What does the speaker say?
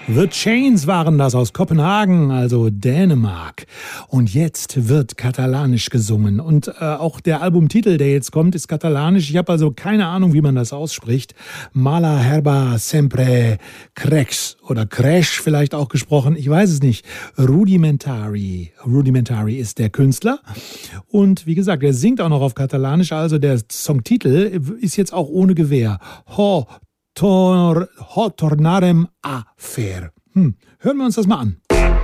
The Chains waren das aus Kopenhagen, also Dänemark. Und jetzt wird katalanisch gesungen. Und auch der Albumtitel, der jetzt kommt, ist katalanisch. Ich habe also keine Ahnung, wie man das ausspricht. Mala herba sempre crex oder crash vielleicht auch gesprochen. Ich weiß es nicht. Rudimentary. Rudimentary ist der Künstler. Und wie gesagt, er singt auch noch auf katalanisch. Also der Songtitel ist jetzt auch ohne Gewähr. Ho tornarem a fer. Hören wir uns das mal an.